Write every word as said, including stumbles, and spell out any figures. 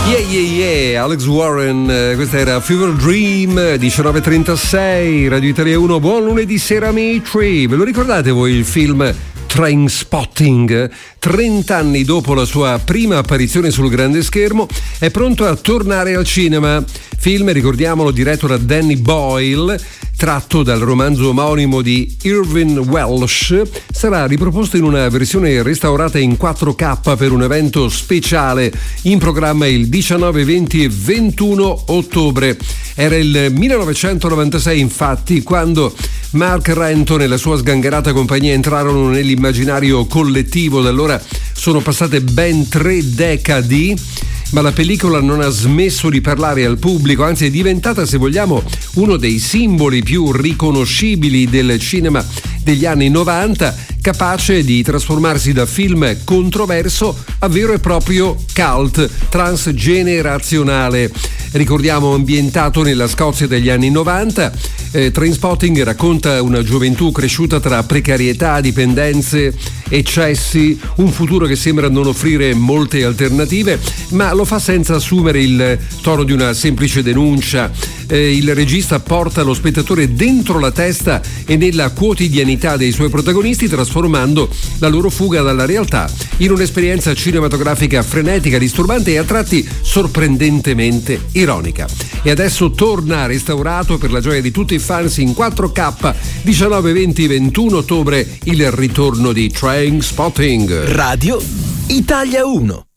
Yeah, yeah, yeah, Alex Warren, eh, questa era Fever Dream, diciannove e trentasei, Radio Italia uno, buon lunedì sera amici. Ve lo ricordate voi il film Trainspotting? trent'anni dopo la sua prima apparizione sul grande schermo è pronto a tornare al cinema. Film, ricordiamolo, diretto da Danny Boyle, tratto dal romanzo omonimo di Irving Welsh, sarà riproposto in una versione restaurata in quattro K per un evento speciale in programma il diciannove, venti e ventuno ottobre. Era il millenovecentonovantasei, infatti, quando Mark Renton e la sua sgangherata compagnia entrarono nell'immaginario collettivo. Da allora sono passate ben tre decadi, ma la pellicola non ha smesso di parlare al pubblico, anzi è diventata, se vogliamo, uno dei simboli più riconoscibili del cinema degli anni novanta, capace di trasformarsi da film controverso a vero e proprio cult transgenerazionale. Ricordiamo, ambientato nella Scozia degli anni novanta, eh, Trainspotting racconta una gioventù cresciuta tra precarietà, dipendenze, eccessi, un futuro che sembra non offrire molte alternative, ma lo fa senza assumere il tono di una semplice denuncia. Eh, il regista porta lo spettatore dentro la testa e nella quotidianità dei suoi protagonisti, trasformando la loro fuga dalla realtà in un'esperienza cinematografica frenetica, disturbante e a tratti sorprendentemente ironica. E adesso torna restaurato per la gioia di tutti i fans in quattro K, diciannove, venti, ventuno ottobre, il ritorno di Trainspotting. Radio Italia uno.